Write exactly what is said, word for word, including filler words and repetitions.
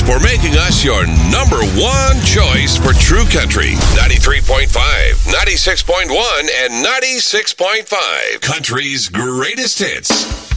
for making us your number one choice for True Country. ninety-three point five, ninety-six point one, and ninety-six point five. Country's greatest hits.